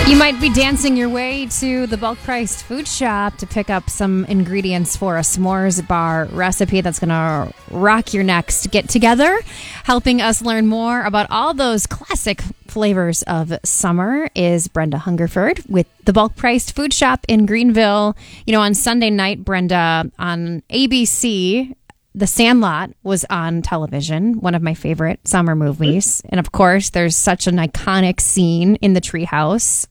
You might be dancing your way to the bulk-priced food shop to pick up some ingredients for a s'mores bar recipe that's going to rock your next get-together. Helping us learn more about all those classic flavors of summer is Brenda Hungerford with the bulk-priced food shop in Greenville. You know, on Sunday night, Brenda, on ABC, The Sandlot was on television, one of my favorite summer movies. And of course, there's such an iconic scene in the treehouse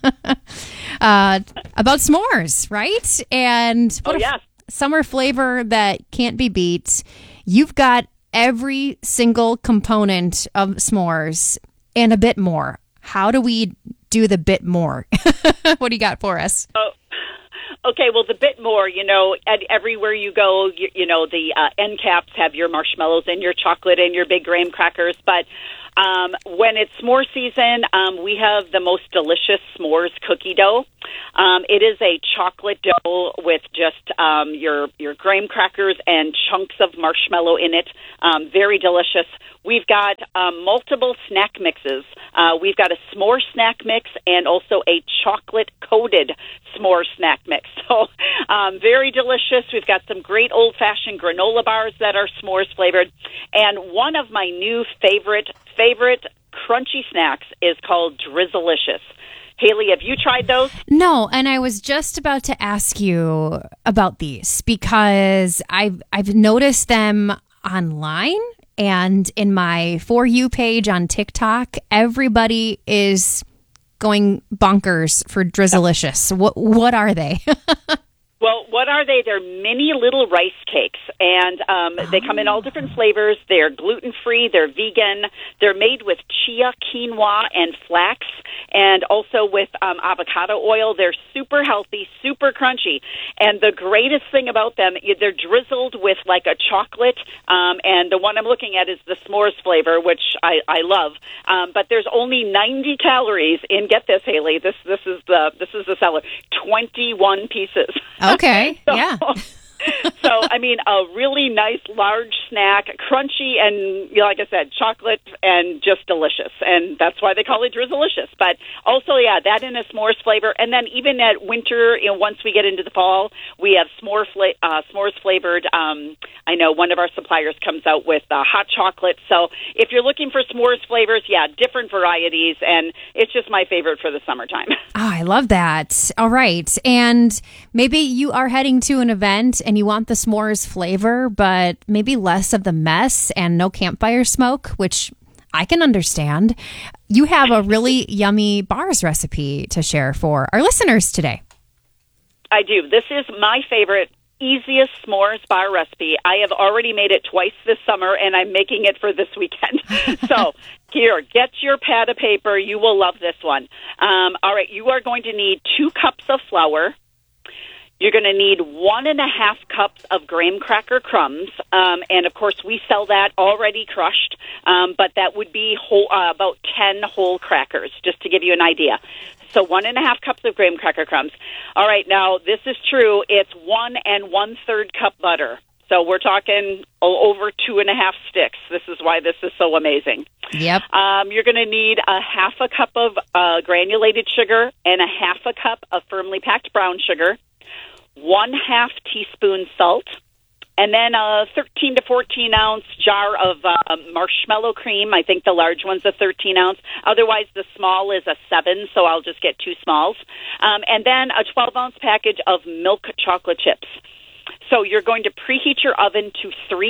about s'mores, right? And what a summer flavor that can't be beat. You've got every single component of s'mores and a bit more. How do we do the bit more? What do you got for us? Okay, well, the bit more, everywhere you go, the end caps have your marshmallows and your chocolate and your big graham crackers. But when it's s'more season, we have the most delicious s'mores cookie dough. It is a chocolate dough with just your graham crackers and chunks of marshmallow in it. Very delicious. We've got multiple snack mixes. We've got a s'more snack mix and also a chocolate-coated s'more snack mix. So very delicious. We've got some great old-fashioned granola bars that are s'mores flavored. And one of my new favorite crunchy snacks is called Drizzlicious. Haley, have you tried those? No, and I was just about to ask you about these because I've noticed them online. And in my For You page on TikTok, everybody is going bonkers for Drizzlicious. What are they? Well, what are they? They're mini little rice cakes, and they come in all different flavors. They're gluten-free. They're vegan. They're made with chia, quinoa, and flax, and also with avocado oil. They're super healthy, super crunchy, and the greatest thing about them, they're drizzled with like a chocolate, and the one I'm looking at is the s'mores flavor, which I love. But there's only 90 calories in. Get this, Haley. This is the seller. 21 pieces. Okay, yeah. So, I mean, a really nice, large snack, crunchy, and, like I said, chocolate, and just delicious. And that's why they call it Drizzlicious. But also, yeah, that in a s'mores flavor. And then even at winter, once we get into the fall, we have s'mores flavored. I know one of our suppliers comes out with hot chocolate. So if you're looking for s'mores flavors, yeah, different varieties. And it's just my favorite for the summertime. Oh, I love that. All right. And maybe you are heading to an event and you want the s'mores flavor, but maybe less of the mess and no campfire smoke, which I can understand. You have a really yummy bars recipe to share for our listeners today. I do. This is my favorite, easiest s'mores bar recipe. I have already made it twice this summer, and I'm making it for this weekend. So here, get your pad of paper. You will love this one. All right, you are going to need 2 cups of flour. You're going to need 1.5 cups of graham cracker crumbs, and of course we sell that already crushed, but that would be about 10 whole crackers, just to give you an idea. So 1.5 cups of graham cracker crumbs. All right, now this is true. It's 1 1/3 cup butter. So we're talking over 2.5 sticks. This is why this is so amazing. Yep. You're going to need 1/2 cup of granulated sugar and 1/2 cup of firmly packed brown sugar. 1/2 teaspoon salt, and then a 13 to 14 ounce jar of marshmallow cream. I think the large one's a 13 ounce. Otherwise, the small is a 7, so I'll just get 2 smalls. And then a 12 ounce package of milk chocolate chips. So you're going to preheat your oven to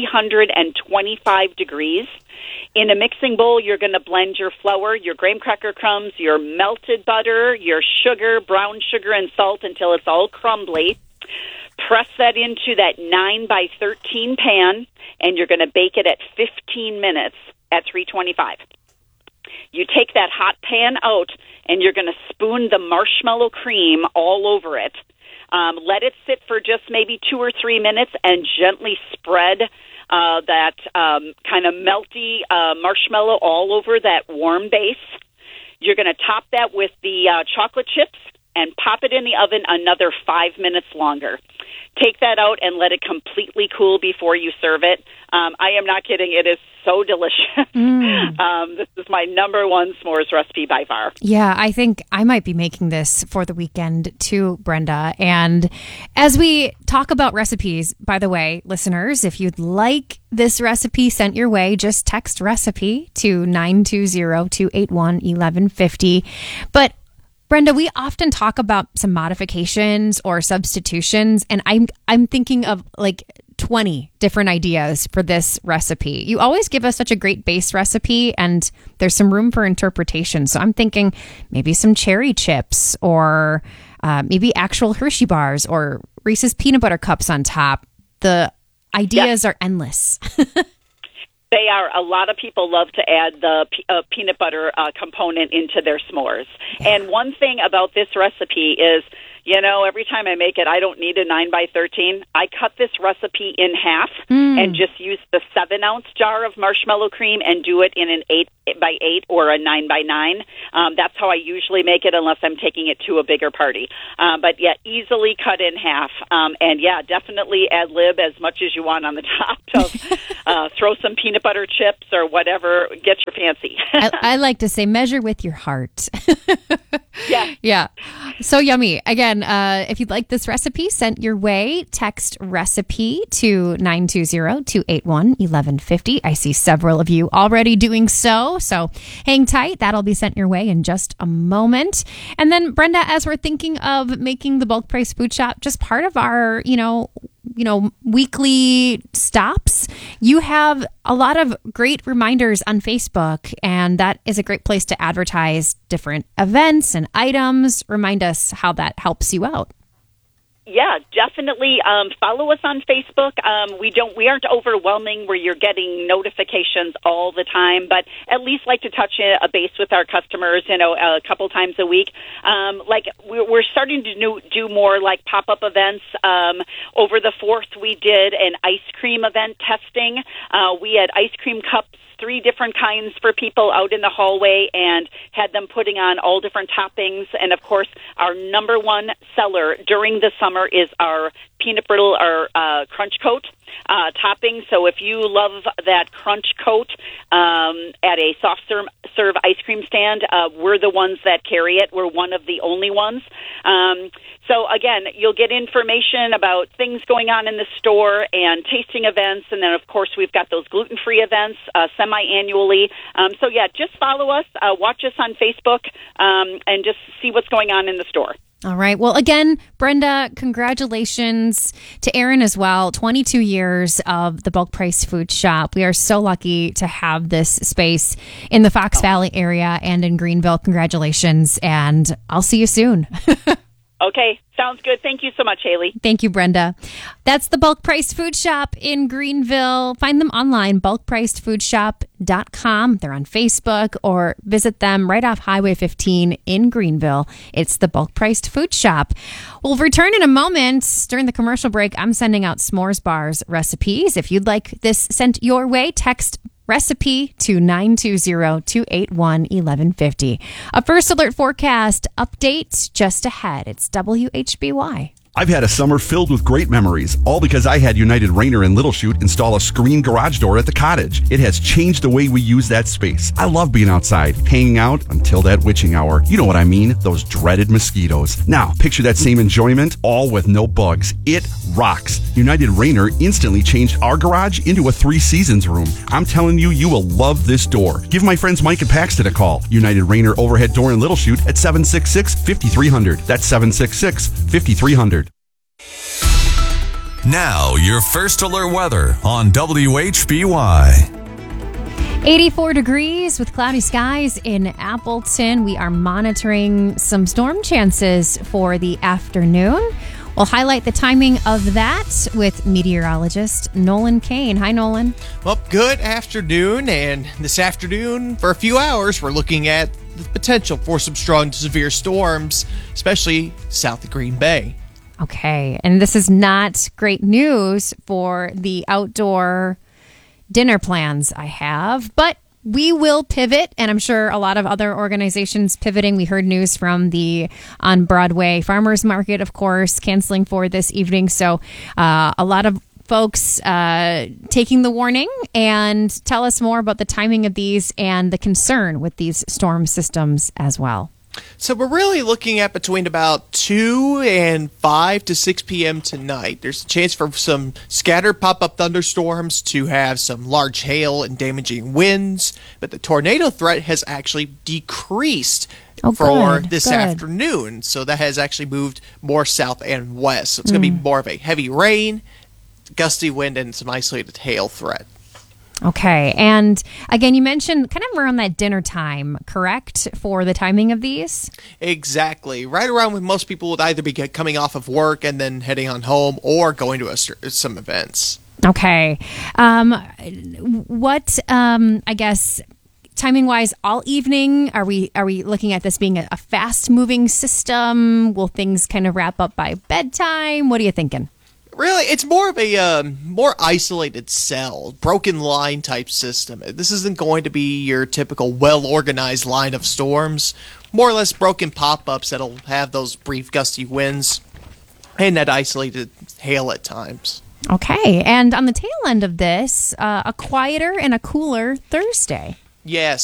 325 degrees. In a mixing bowl, you're going to blend your flour, your graham cracker crumbs, your melted butter, your sugar, brown sugar, and salt until it's all crumbly. Press that into that 9 by 13 pan, and you're going to bake it at 15 minutes at 325. You take that hot pan out, and you're going to spoon the marshmallow cream all over it. Let it sit for just maybe 2 or 3 minutes and gently spread that kind of melty marshmallow all over that warm base. You're going to top that with the chocolate chips and pop it in the oven another 5 minutes longer. Take that out and let it completely cool before you serve it. I am not kidding. It is so delicious. This is my number one s'mores recipe by far. Yeah, I think I might be making this for the weekend too, Brenda. And as we talk about recipes, by the way, listeners, if you'd like this recipe sent your way, just text recipe to 920-281-1150. But Brenda, we often talk about some modifications or substitutions, and I'm thinking of like 20 different ideas for this recipe. You always give us such a great base recipe, and there's some room for interpretation. So I'm thinking maybe some cherry chips, or maybe actual Hershey bars, or Reese's peanut butter cups on top. The ideas are endless. They are. A lot of people love to add the peanut butter component into their s'mores. Yeah. And one thing about this recipe is, every time I make it, I don't need a 9x13. I cut this recipe in half and just use the 7-ounce jar of marshmallow cream and do it in an 8x8 or a 9x9. That's how I usually make it, unless I'm taking it to a bigger party. But yeah, easily cut in half. And yeah, definitely ad-lib as much as you want on the top. Throw some peanut butter chips or whatever gets your fancy. I like to say measure with your heart. Yeah. Yeah. So yummy. Again, if you'd like this recipe sent your way, text recipe to 920-281-1150. I see several of you already doing so. So hang tight. That'll be sent your way in just a moment. And then, Brenda, as we're thinking of making the Bulk Price Food Shop just part of our, weekly stops, you have a lot of great reminders on Facebook, and that is a great place to advertise different events and items. Remind us how that helps you out. Yeah, definitely. Follow us on Facebook. We aren't overwhelming where you're getting notifications all the time, but at least like to touch a base with our customers, a couple times a week. Like we're starting to do more like pop-up events. Over the 4th, we did an ice cream event testing. We had ice cream cups, 3 different kinds for people out in the hallway, and had them putting on all different toppings. And of course, our number one seller during the summer is our peanut brittle or crunch coat topping. So if you love that crunch coat at a soft serve ice cream stand, we're the ones that carry it. We're one of the only ones. So again, you'll get information about things going on in the store and tasting events. And then, of course, we've got those gluten-free events semi-annually. So yeah, just follow us, watch us on Facebook, and just see what's going on in the store. All right. Well, again, Brenda, congratulations to Aaron as well. 22 years of the Bulk Price Food Shop. We are so lucky to have this space in the Fox Valley area and in Greenville. Congratulations. And I'll see you soon. Okay. Sounds good. Thank you so much, Haley. Thank you, Brenda. That's the Bulk Price Food Shop in Greenville. Find them online, bulkpricedfoodshop.com. They're on Facebook, or visit them right off Highway 15 in Greenville. It's the Bulk Priced Food Shop. We'll return in a moment. During the commercial break, I'm sending out s'mores bars recipes. If you'd like this sent your way, text recipe to 920-281-1150. A first alert forecast update just ahead. It's WHBY. I've had a summer filled with great memories, all because I had United Rayner and Little Chute install a screen garage door at the cottage. It has changed the way we use that space. I love being outside, hanging out until that witching hour. You know what I mean, those dreaded mosquitoes. Now, picture that same enjoyment, all with no bugs. It rocks. United Rayner instantly changed our garage into a 3 Seasons room. I'm telling you, you will love this door. Give my friends Mike and Paxton a call. United Rayner overhead door in Little Chute at 766-5300. That's 766-5300. Now, your first alert weather on WHBY. 84 degrees with cloudy skies in Appleton. We are monitoring some storm chances for the afternoon. We'll highlight the timing of that with meteorologist Nolan Kane. Hi, Nolan. Well, good afternoon. And this afternoon, for a few hours, we're looking at the potential for some strong to severe storms, especially south of Green Bay. Okay, and this is not great news for the outdoor dinner plans I have, but we will pivot, and I'm sure a lot of other organizations pivoting. We heard news from the On Broadway Farmers Market, of course, canceling for this evening. So a lot of folks taking the warning. And tell us more about the timing of these and the concern with these storm systems as well. So we're really looking at between about 2 and 5 to 6 p.m. tonight. There's a chance for some scattered pop-up thunderstorms to have some large hail and damaging winds, but the tornado threat has actually decreased for this afternoon. So that has actually moved more south and west. So it's going to be more of a heavy rain, gusty wind, and some isolated hail threat. Okay. And again, you mentioned kind of around that dinner time, correct, for the timing of these? Exactly. Right around when most people would either be coming off of work and then heading on home or going to some events. Okay. I guess, timing-wise, all evening, are we looking at this being a fast-moving system? Will things kind of wrap up by bedtime? What are you thinking? Really, it's more of a more isolated cell, broken line type system. This isn't going to be your typical well-organized line of storms. More or less broken pop-ups that'll have those brief gusty winds and that isolated hail at times. Okay, and on the tail end of this, a quieter and a cooler Thursday. Yes,